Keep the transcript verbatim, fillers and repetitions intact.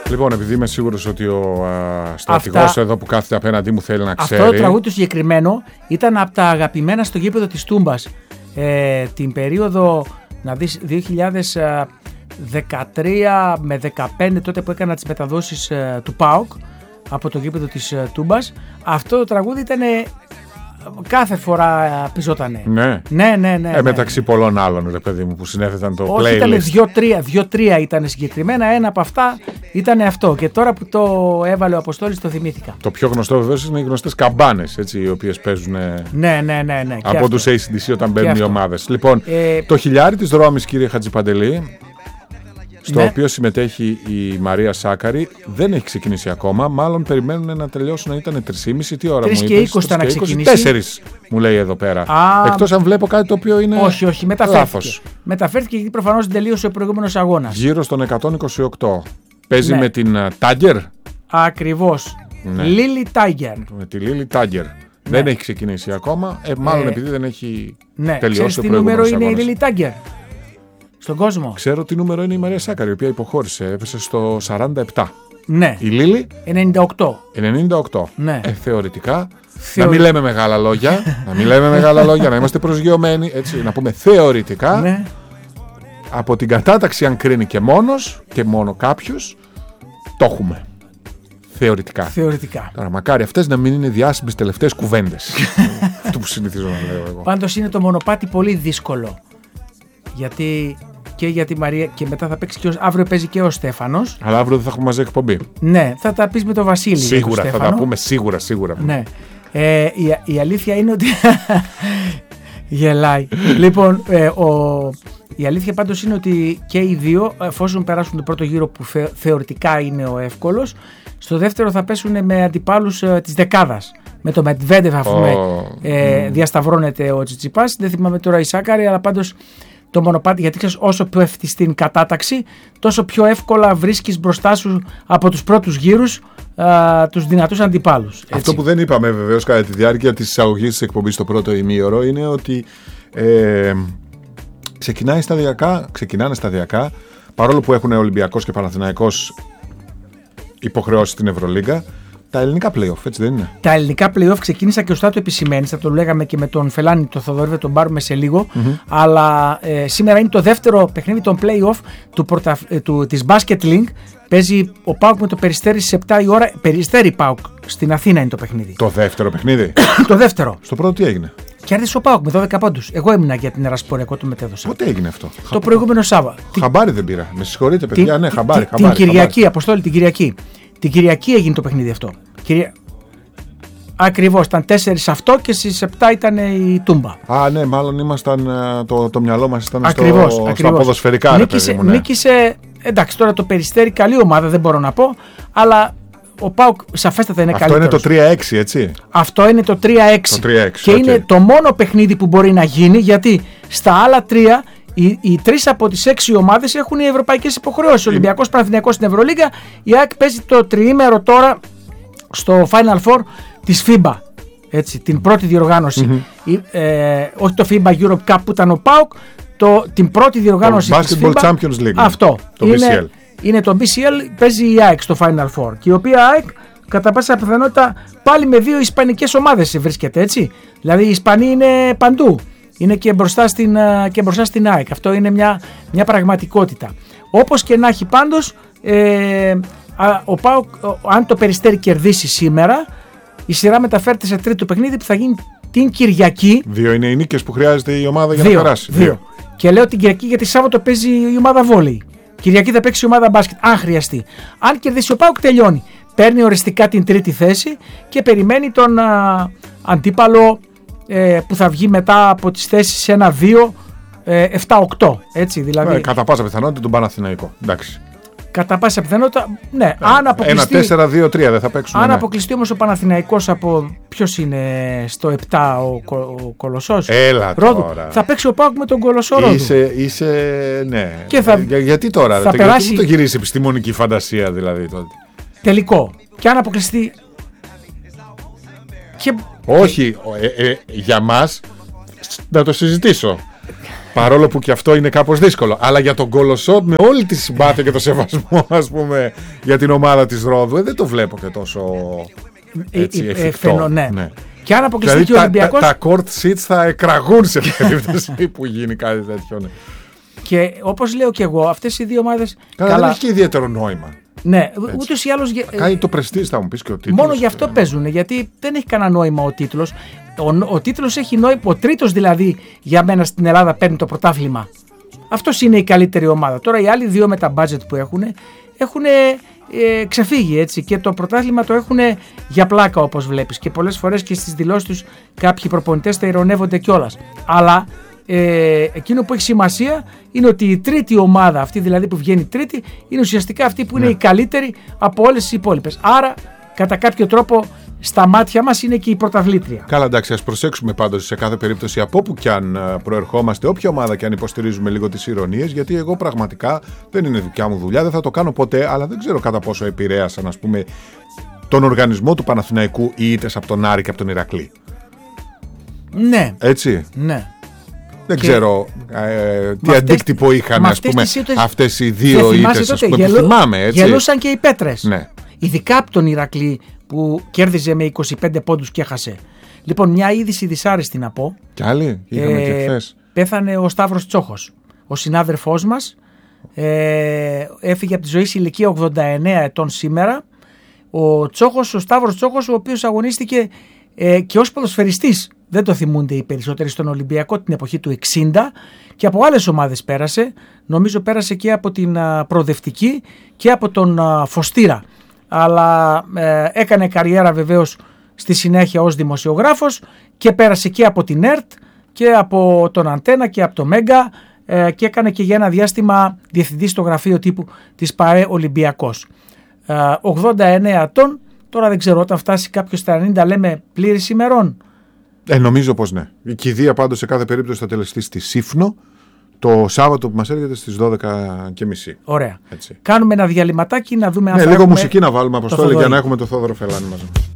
Λοιπόν, επειδή είμαι σίγουρος ότι ο στρατηγός εδώ που κάθεται απέναντί μου θέλει να ξέρει. Αυτό το τραγούδι το συγκεκριμένο ήταν από τα αγαπημένα στο γήπεδο της Τούμπας. Ε, την περίοδο, να δεις, δύο χιλιάδες δεκατρία με δεκαπέντε, τότε που έκανα τις μεταδόσεις ε, του ΠΑΟΚ από το γήπεδο της ε, Τούμπας. Αυτό το τραγούδι ήταν κάθε φορά πιζότανε. Ναι, ναι, ναι, ναι, ε, ναι. Μεταξύ πολλών άλλων, ρε παιδί μου, που συνέθεταν το Όχι, playlist. Ήταν δύο-τρία, δύο-τρία ήταν συγκεκριμένα. Ένα από αυτά ήταν αυτό. Και τώρα που το έβαλε ο Αποστόλης το θυμήθηκα. Το πιο γνωστό βεβαίως είναι οι γνωστές καμπάνες, έτσι, οι οποίες παίζουν ναι, ναι, ναι, ναι, από τους έι σι ντι σι όταν μπαίνουν οι ομάδες. Λοιπόν, ε... το χιλιάρι της Ρώμης, κύριε Χατζηπαντελή, στο ναι. οποίο συμμετέχει η Μαρία Σάκαρη, δεν έχει ξεκινήσει ακόμα. Μάλλον περιμένουν να τελειώσουν, να ήταν τρεις και μισή. Τι ώρα μου είπες? τρεις και είκοσι να ξεκινήσει. τέσσερις μου λέει εδώ πέρα. Α, εκτός αν βλέπω κάτι το οποίο είναι. Όχι, όχι, μεταφέρθηκε. Λάθος. Μεταφέρθηκε γιατί προφανώς τελείωσε ο προηγούμενος αγώνας. Γύρω στον εκατόν είκοσι οκτώ. Παίζει ναι. με την Τάγκερ. Ακριβώς. Ναι. Λίλι Τάγκερ. Με τη Λίλι Τάγκερ. Ναι. Δεν έχει ξεκινήσει ακόμα. Ε, μάλλον ε, επειδή δεν έχει ναι. τελειώσει ο προηγούμενος αγώνας. Τι νούμερο είναι η Λίλι Τάγκερ στον κόσμο? Ξέρω τι νούμερο είναι η Μαρία Σάκαρη, η οποία υποχώρησε. Έπεσε στο σαράντα επτά. Ναι. Η Λίλι ενενήντα οκτώ. ενενήντα οκτώ. Ναι. Ε, θεωρητικά. Θεω... Να μην λέμε μεγάλα λόγια. να μην λέμε μεγάλα λόγια, να είμαστε προσγειωμένοι. Έτσι, να πούμε θεωρητικά. Ναι. Από την κατάταξη, αν κρίνει και μόνος και μόνο κάποιος, το έχουμε. Θεωρητικά. Θεωρητικά. Τώρα, μακάρι αυτές να μην είναι διάσημες τελευταίες κουβέντες. Αυτό που συνηθίζω να λέω εγώ. Πάντως είναι το μονοπάτι πολύ δύσκολο. Γιατί και για τη Μαρία και μετά θα παίξει και ο, αύριο παίζει και ο Στέφανος. Αλλά αύριο δεν θα έχουμε μαζί εκπομπή. Ναι, θα τα πεις με τον Βασίλη. Σίγουρα θα τα πούμε, σίγουρα, σίγουρα. Ναι. Ε, η, η αλήθεια είναι ότι. Γελάει. Λοιπόν, ε, ο, η αλήθεια πάντως είναι ότι και οι δύο, εφόσον περάσουν τον πρώτο γύρο που θε, θεωρητικά είναι ο εύκολος, στο δεύτερο θα πέσουν με αντιπάλους ε, της δεκάδας. Με το Μετβέντεφ, αφού oh. ε, mm. διασταυρώνεται ο Τσιτσιπάς. Δεν θυμάμαι τώρα η Σάκαρη, αλλά πάντως το μονοπάτι, γιατί ξέρεις, όσο πέφτει στην κατάταξη, τόσο πιο εύκολα βρίσκεις μπροστά σου από τους πρώτους γύρους α, τους δυνατούς αντιπάλους. Έτσι. Αυτό που δεν είπαμε βεβαίως κατά τη διάρκεια της εισαγωγής της εκπομπής στο πρώτο ημίωρο είναι ότι ε, ξεκινάει σταδιακά, ξεκινάνε σταδιακά, παρόλο που έχουν Ολυμπιακός και Παναθηναϊκός υποχρεώσει στην Ευρωλίγκα. Τα ελληνικά play-off, έτσι δεν είναι? Τα ελληνικά play-off ξεκίνησα και ωστά το επισημαίνεις, θα το λέγαμε και με τον Φελάνη, το Θοδωρή, θα τον πάρουμε σε λίγο. Mm-hmm. Αλλά ε, σήμερα είναι το δεύτερο παιχνίδι των play-off του πρωτα, ε, του, της Basket Link. Παίζει ο ΠΑΟΚ με το Περιστέρι στις επτά η ώρα. Περιστέρι ΠΑΟΚ, στην Αθήνα είναι το παιχνίδι. Το δεύτερο παιχνίδι? Το δεύτερο. Στο πρώτο τι έγινε? Κέρδισε ο ΠΑΟΚ με δώδεκα πόντους. Εγώ ήμουνα για την Ερασπορία, εγώ το μετέδωσα. Πότε έγινε αυτό? Το προηγούμενο Σάββατο. Χαμπάρι δεν πήρα. Με συγχωρείτε, παιδιά. Την, ναι, χαμπάρι. Την, χαμπάρι, την Κυριακή, χαμπάρι. Αποστόλη, την Κυριακή. Την Κυριακή έγινε το παιχνίδι αυτό. Κυρια... Ακριβώς, ήταν τέσσερις αυτό και στις επτά ήταν η Τούμπα. Α, ναι, μάλλον ήμασταν, το, το μυαλό μας ήταν ακριβώς, στο, ακριβώς. στα ποδοσφαιρικά. Νίκησε, ρε παιδί μου, ναι. νίκησε, εντάξει, τώρα το Περιστέρι, καλή ομάδα, δεν μπορώ να πω, αλλά ο ΠΑΟΚ σαφέστατα είναι καλύτερος. Αυτό είναι το τρία έξι, έτσι. Αυτό είναι το τρία έξι. Το τρία έξι και okay. είναι το μόνο παιχνίδι που μπορεί να γίνει, γιατί στα άλλα τρία οι, οι τρεις από τις έξι ομάδες έχουν οι ευρωπαϊκές υποχρεώσεις. Ο Ολυμπιακός, Παναθηναϊκός στην Ευρωλίγκα, η ΑΕΚ παίζει το τριήμερο τώρα στο Final Four της φίμπα. Έτσι, την πρώτη διοργάνωση. Mm-hmm. Ε, όχι το φίμπα Europe Cup που ήταν ο ΠΑΟΚ, το, την πρώτη διοργάνωση το της Basketball φίμπα. Champions League. Αυτό. Το είναι, μπι σι ελ. Είναι το μπι σι ελ, παίζει η ΑΕΚ στο Final Four. Και η οποία ΑΕΚ κατά πάσα πιθανότητα πάλι με δύο ισπανικές ομάδες βρίσκεται, έτσι. Δηλαδή οι Ισπανοί είναι παντού. Είναι και μπροστά στην, και μπροστά στην ΑΕΚ. Αυτό είναι μια, μια πραγματικότητα. Όπως και να έχει πάντως, ε, ο ΠΑΟΚ, αν το Περιστέρι κερδίσει σήμερα, η σειρά μεταφέρεται σε τρίτο παιχνίδι που θα γίνει την Κυριακή. Δύο είναι οι νίκες που χρειάζεται η ομάδα για δύο, να περάσει. Δύο. δύο. Και λέω την Κυριακή γιατί Σάββατο παίζει η ομάδα βόλεϊ. Κυριακή θα παίξει η ομάδα μπάσκετ, αν χρειαστεί. Αν κερδίσει ο ΠΑΟΚ, τελειώνει. Παίρνει οριστικά την τρίτη θέση και περιμένει τον α, αντίπαλο ε, που θα βγει μετά από τις θέσεις ένα δύο επτά οκτώ. Έτσι, δηλαδή. Ε, κατά πάσα πιθανότητα τον Παναθηναϊκό. Εντάξει. Κατά πάσα πιθανότητα, ναι. Ε, αν αποκλειστεί, ένα τέσσερα δύο τρία δεν θα παίξουν. Αν ναι. αποκλειστεί όμως ο Παναθηναϊκός από. Ποιος είναι στο επτά, ο, ο Κολοσσός. Έλα Ρόδου. τώρα. Θα παίξει ο ΠΑΟΚ με τον Κολοσσό Ρόδου. Είσαι, είσαι, ναι. Και θα, Για, γιατί τώρα, θα το, περάσει... γιατί το γυρίσει επιστημονική φαντασία δηλαδή τότε. Τελικό. Και αν αποκλειστεί. Και... Όχι, ε, ε, για μας να το συζητήσω. Παρόλο που και αυτό είναι κάπως δύσκολο. Αλλά για τον Κολοσσότ, με όλη τη συμπάθεια και το σεβασμό, ας πούμε, για την ομάδα της Ρόδου, ε, δεν το βλέπω και τόσο έτσι, ε, εφικτό. Ε, φαινο, ναι. Ναι. Και αν αποκλειστεί Δηλαδή, και ο τα, Ολυμπιακός. τα, τα court seats θα εκραγούν σε περίπτωση που γίνει κάτι τέτοιο. Ναι. Και όπως λέω και εγώ, αυτές οι δύο ομάδες. Καλά, καλά. Δεν έχει και ιδιαίτερο νόημα. Ναι, ούτως ή άλλως. Κάνει το πρεστίζ, θα μου πεις και ο τίτλος. Μόνο γι' αυτό ε... παίζουν, γιατί δεν έχει κανένα νόημα ο τίτλος. Ο, ο τίτλος έχει νόημα. Ο τρίτος δηλαδή για μένα στην Ελλάδα παίρνει το πρωτάθλημα. Αυτός είναι η καλύτερη ομάδα. Τώρα οι άλλοι δύο με τα budget που έχουν έχουν ε, ξεφύγει έτσι, και το πρωτάθλημα το έχουν για πλάκα, όπως βλέπεις. Και πολλές φορές και στις δηλώσεις τους κάποιοι προπονητές τα ειρωνεύονται κιόλας. Αλλά ε, εκείνο που έχει σημασία είναι ότι η τρίτη ομάδα, αυτή δηλαδή που βγαίνει τρίτη, είναι ουσιαστικά αυτή που είναι ναι. η καλύτερη από όλες τις υπόλοιπες. Άρα κατά κάποιο τρόπο στα μάτια μας είναι και η πρωταθλήτρια. Καλά, εντάξει, ας προσέξουμε πάντως σε κάθε περίπτωση από όπου κι αν προερχόμαστε, όποια ομάδα κι αν υποστηρίζουμε λίγο τις ηρωνίες, γιατί εγώ πραγματικά δεν είναι δικιά μου δουλειά, δεν θα το κάνω ποτέ, αλλά δεν ξέρω κατά πόσο επηρέασαν, ας πούμε, τον οργανισμό του Παναθηναϊκού οι ήττες από τον Άρη και από τον Ηρακλή. Ναι. Έτσι. Ναι. Δεν και ξέρω ε, τι αυτές, αντίκτυπο είχαν, ας πούμε, ήττες, αυτές οι δύο ήττες, ας πούμε, γελο, που θυμάμαι, έτσι. Γελούσαν και οι πέτρες. Ναι. Ειδικά από τον Ηρακλή που κέρδιζε με είκοσι πέντε πόντους και έχασε. Λοιπόν, μια είδηση δυσάρεστη να πω. Κι άλλη, είχαμε ε, και χθες. Πέθανε ο Σταύρος Τσόχος, ο συνάδελφός μας. Ε, έφυγε από τη ζωή σε ηλικία ογδόντα εννέα ετών σήμερα. Ο Τσόχος, ο Σταύρος Τσόχος, ο οποίος αγωνίστηκε ε, και ως ποδοσφαιριστής. Δεν το θυμούνται οι περισσότεροι, στον Ολυμπιακό την εποχή του εξήντα, και από άλλες ομάδες πέρασε. Νομίζω πέρασε και από την α, Προοδευτική και από τον α, Φωστήρα. Αλλά ε, έκανε καριέρα βεβαίως στη συνέχεια ως δημοσιογράφος και πέρασε και από την ΕΡΤ και από τον Αντένα και από το Μέγκα ε, και έκανε και για ένα διάστημα διευθυντή στο γραφείο τύπου της ΠΑΕ Ολυμπιακός. Ε, ογδόντα εννέα ετών, τώρα δεν ξέρω, όταν φτάσει κάποιος στα ενενήντα λέμε πλήρης ημερών. Ε, νομίζω πως ναι. Η κηδεία πάντως σε κάθε περίπτωση θα τελεστεί στη Σύφνο το Σάββατο που μας έρχεται στις δώδεκα και μισή. Ωραία. Έτσι. Κάνουμε ένα διαλυματάκι να δούμε αν ναι, θα λίγο έχουμε μουσική να βάλουμε, Αποστόλη, για να έχουμε το Θόδωρο Φελάνη μαζί.